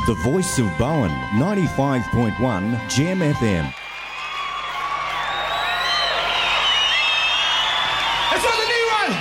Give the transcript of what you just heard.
The voice of Bowen, 95.1 Gem FM. That's for the new one.